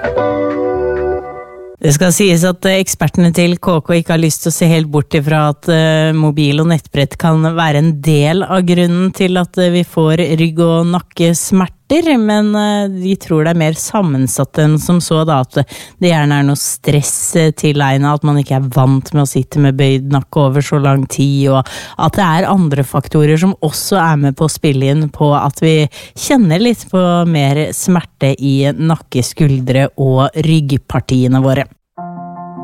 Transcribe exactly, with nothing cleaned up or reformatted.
Det skal sies at ekspertene til K K ikke har lyst til å se helt bort ifra at mobil- og nettbrett kan være en del av grunnen til at vi får rygg- og nakkesmerter, men de tror det er mer sammensatt enn som så da, at det gjerne er noe stress tilegnet, at man ikke er vant med å sitte med bøyd nakke over så lang tid, og at det er andre faktorer som også er med på å spille inn på at vi kjenner litt på mer smerte i nakke, skuldre og ryggpartiene våre.